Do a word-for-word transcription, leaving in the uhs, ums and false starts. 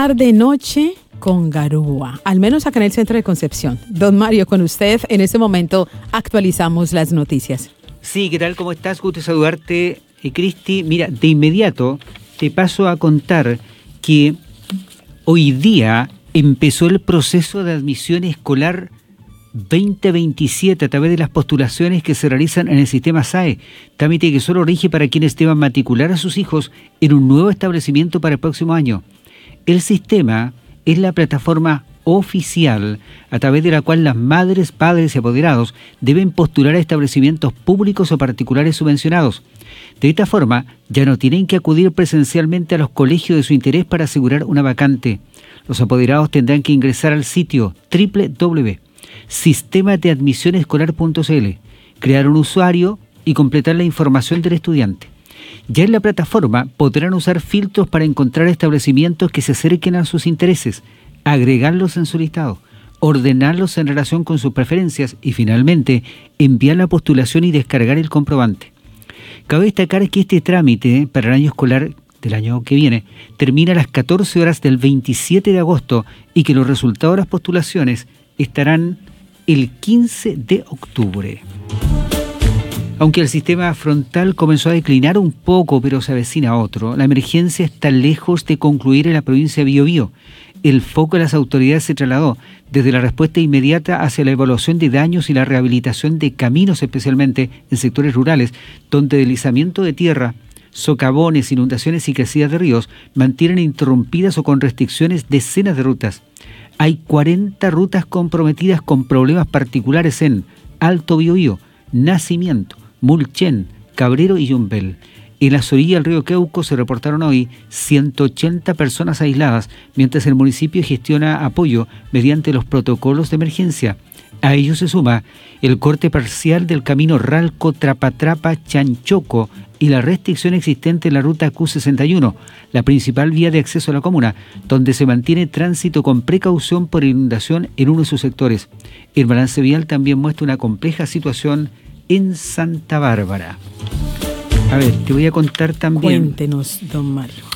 tarde-noche con Garúa, al menos acá en el centro de Concepción. Don Mario, con usted, en este momento actualizamos las noticias. Sí, ¿qué tal? ¿Cómo estás? Gusto saludarte, eh, Cristi. Mira, de inmediato te paso a contar que hoy día empezó el proceso de admisión escolar veinte veintisiete a través de las postulaciones que se realizan en el sistema S A E, trámite que solo rige para quienes deban matricular a sus hijos en un nuevo establecimiento para el próximo año. El sistema es la plataforma oficial a través de la cual las madres, padres y apoderados deben postular a establecimientos públicos o particulares subvencionados. De esta forma, ya no tienen que acudir presencialmente a los colegios de su interés para asegurar una vacante. Los apoderados tendrán que ingresar al sitio doble u doble u doble u punto sistema de admisión escolar punto c l, crear un usuario y completar la información del estudiante. Ya en la plataforma podrán usar filtros para encontrar establecimientos que se acerquen a sus intereses, agregarlos en su listado, ordenarlos en relación con sus preferencias y finalmente enviar la postulación y descargar el comprobante. Cabe destacar que este trámite para el año escolar del año que viene termina a las catorce horas del veintisiete de agosto y que los resultados de las postulaciones estarán el quince de octubre. Aunque el sistema frontal comenzó a declinar un poco, pero se avecina otro, la emergencia está lejos de concluir en la provincia de Biobío. El foco de las autoridades se trasladó desde la respuesta inmediata hacia la evaluación de daños y la rehabilitación de caminos, especialmente en sectores rurales, donde deslizamiento de tierra, socavones, inundaciones y crecidas de ríos mantienen interrumpidas o con restricciones decenas de rutas. Hay cuarenta rutas comprometidas con problemas particulares en Alto Biobío, Nacimiento, Mulchen, Cabrero y Yumbel. En las orillas del río Queuco se reportaron hoy ciento ochenta personas aisladas, mientras el municipio gestiona apoyo mediante los protocolos de emergencia. A ello se suma el corte parcial del camino Ralco-Trapatrapa-Chanchoco y la restricción existente en la ruta Q sesenta y uno, la principal vía de acceso a la comuna, donde se mantiene tránsito con precaución por inundación en uno de sus sectores. El balance vial también muestra una compleja situación en Santa Bárbara. A ver, te voy a contar también... Cuéntenos, don Mario.